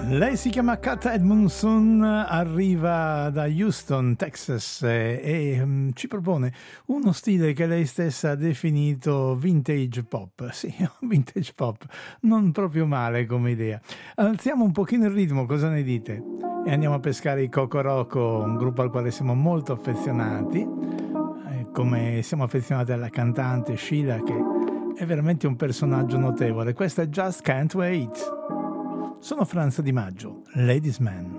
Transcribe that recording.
Lei si chiama Kat Edmondson, arriva da Houston, Texas e ci propone uno stile che lei stessa ha definito vintage pop. Sì, vintage pop, non proprio male come idea. Alziamo un pochino il ritmo, cosa ne dite? E andiamo a pescare i Cocoroco, un gruppo al quale siamo molto affezionati, come siamo affezionati alla cantante Sheila, che è veramente un personaggio notevole. Questa è Just Can't Wait. Sono Franz Di Maggio, Ladies Man.